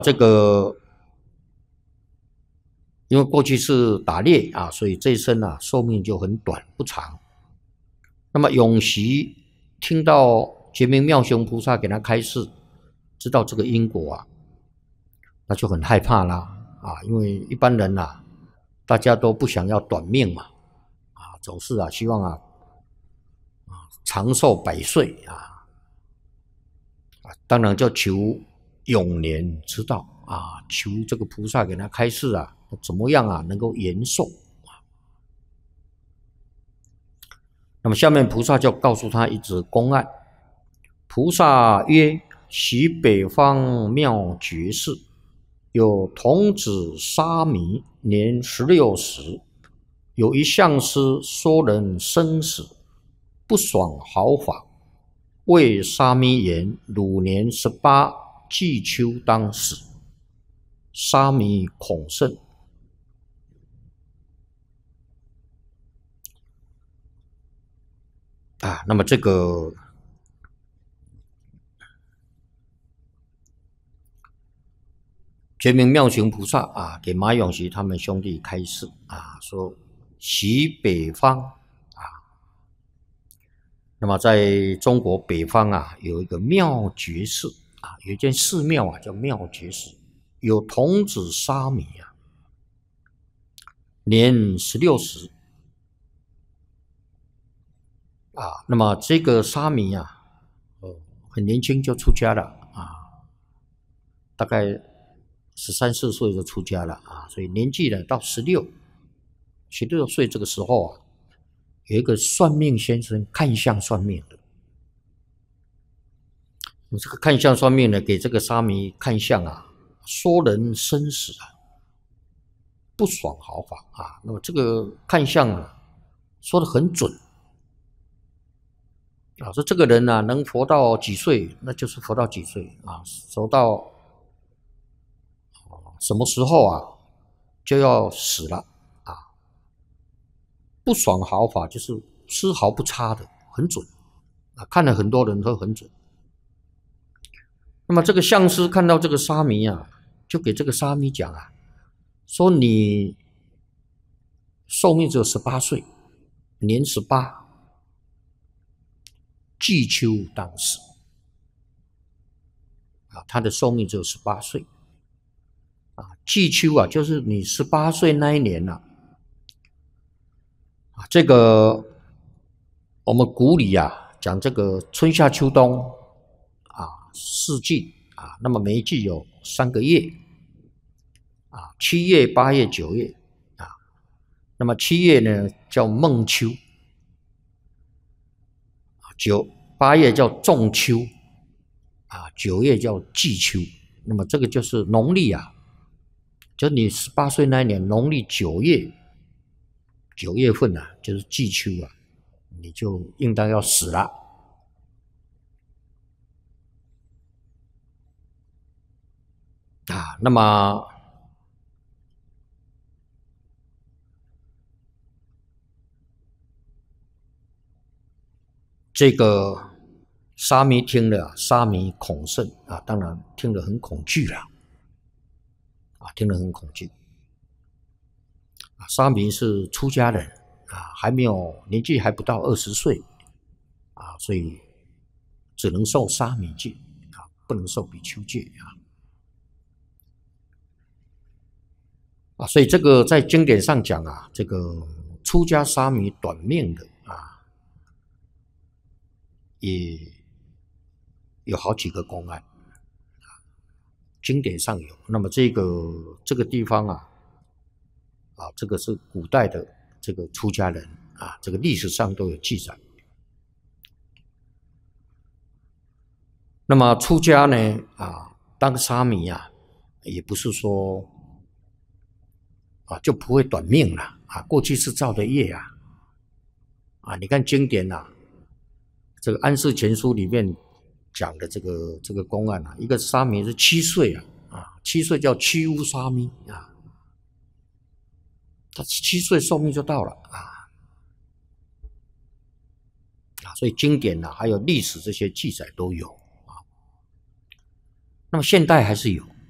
这个因为过去是打猎啊，所以这一生啊寿命就很短不长。那么永熙听到觉明妙雄菩萨给他开示，知道这个因果啊，那就很害怕啦啊，因为一般人啊，大家都不想要短命嘛，啊，总是啊希望长寿百岁啊，当然就求永年之道啊，求这个菩萨给他开示啊，怎么样啊能够延寿。那么下面菩萨就告诉他一则公案。菩萨曰：昔北方妙觉寺，有童子沙弥，年16时，有一相师说人生死，不爽毫发，谓沙弥言：汝年18，季秋当死。沙弥恐甚。那么这个觉明妙行菩萨啊，给马永熙他们兄弟开示啊，说习北方啊，那么在中国北方啊，有一个妙觉寺啊，有一间寺庙啊，叫妙觉寺，有童子沙弥啊，年16时啊，那么这个沙弥啊，很年轻就出家了啊，大概13、14岁就出家了啊，所以年纪呢到16岁这个时候啊，有一个算命先生看相算命的，这个看相算命呢，给这个沙弥看相啊，说人生死啊，不爽毫发啊，那么这个看相啊，说得很准。说这个人啊，能活到几岁，那就是活到几岁啊，活到什么时候啊，就要死了啊，不爽毫发，就是丝毫不差的，很准啊，看了很多人都很准。那么这个相师看到这个沙弥啊，就给这个沙弥讲啊，说你寿命只有18岁，年18。季秋当死啊，他的寿命只有18岁啊。季秋啊，就是你18岁那一年啊，这个我们古里啊讲这个春夏秋冬啊4季啊，那么每一季有3个月啊，7月、8月、9月啊。那么7月呢叫孟秋。8月叫仲秋啊，9月叫季秋。那么这个就是农历啊，就你18岁那一年农历9月份啊，就是季秋啊，你就应当要死了啊。那么这个沙弥听了，沙弥恐甚啊，当然听了很恐惧了啊，听了很恐惧啊。沙弥是出家人啊，还没有年纪还不到20岁啊，所以只能受沙弥戒啊，不能受比丘戒啊。所以这个在经典上讲啊，这个出家沙弥短命的啊，也有好几个公案，经典上有。那么这个地方啊，这个是古代的这个出家人啊，这个历史上都有记载。那么出家呢当沙弥啊，也不是说就不会短命了啊，过去是造的业你看经典这个《安世全书》里面讲的这个公案一个沙弥是7岁7岁叫屈巫沙弥他7岁寿命就到了所以经典还有历史这些记载都有那么现代还是有